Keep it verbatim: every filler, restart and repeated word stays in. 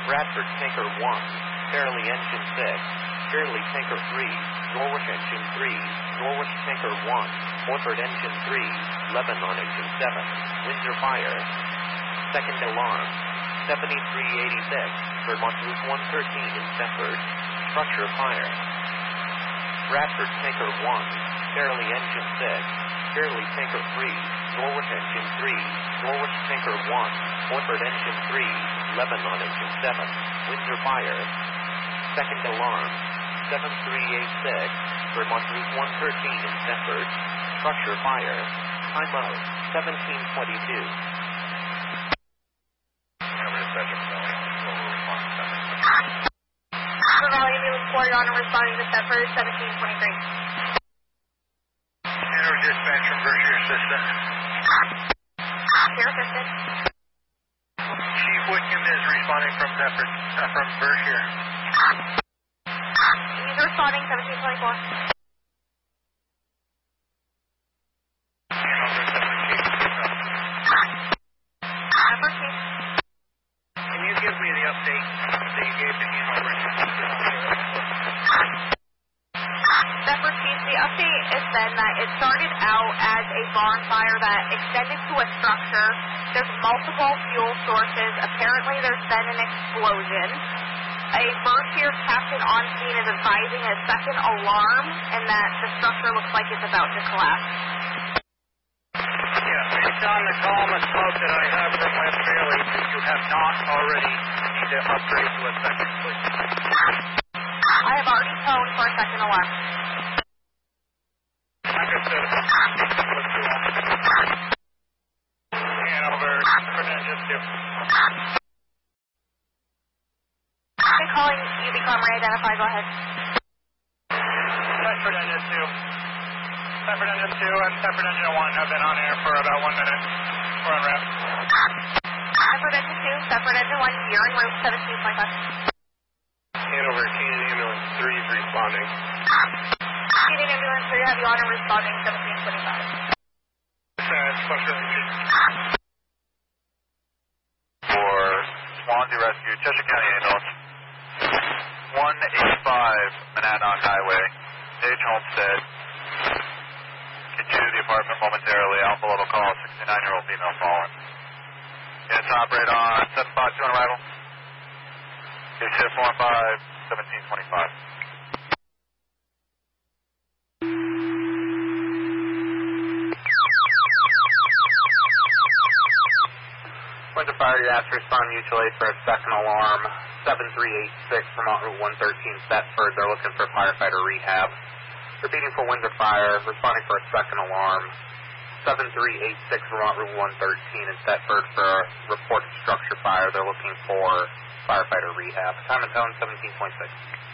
Bradford Tanker one, Fairley Engine six, Fairley Tanker three, Norwich Engine three, Norwich Tanker one, Orford Engine three, Lebanon Engine seven, Windsor Fire. Second alarm, seventy-three eighty-six, Vermont Route one thirteen in Thetford, structure fire. Bradford Tanker one, Fairley Engine six, Fairley Tanker three, Norwich Engine three, Norwich Tanker one, Orford Engine three, Lebanon Engine seven, Windsor Fire. Second alarm, seventy-three eighty-six, Vermont Route one thirteen in Thetford, structure fire. Time out, seventeen twenty-two. Valley ambulance reported on and responding to Thetford, seventeen twenty-three. Hanover dispatch from Berkshire Assistant. Here, assistant. Chief Whitcomb is responding from Thetford, uh, from Berkshire. He's responding, seventeen twenty-four. Number two. Can you give me the update that you gave to Hanover? Thetford Chief, the update is then that it started out as a barn fire that extended to a structure. There's multiple fuel sources. Apparently there's been an explosion. A Berkshire captain on scene is advising a second alarm and that the structure looks like it's about to collapse. Yeah, based on the column of smoke that I have from West Fairley, you have not already need to upgrade to a second, please. I have already toned for a second alarm. Understood. Let's do that. Hanover, Fernandez two. I'm calling U B Comrade, identify, go ahead. Thetford Engine two. Thetford Engine two and Thetford Engine one have been on air for about one minute. We're on route. Thetford Engine two, Thetford Engine one, you're en route, seventeen twenty-five. Hanover, Canadian Ambulance three is responding. Canadian Ambulance three, have you on and responding, seventeen twenty-five. That's Buster Engine. For Swansea Rescue, Cheshire County Ambulance, one eighty-five Monadnock Highway, Page Homestead. Get you to the apartment momentarily. Alpha level call, sixty-nine-year-old female fallen. Units operate on seven five two on arrival. Case shift four five, seventeen twenty-five. Windsor Fire, you asked to respond mutually for a second alarm. seven three eight six Vermont Route one thirteen, Thetford. They're looking for firefighter rehab. Repeating for Windsor Fire, responding for a second alarm. seven three eight six Vermont Route one thirteen in Thetford for a reported structure fire. They're looking for firefighter rehab. Time and tone, seventeen twenty-six.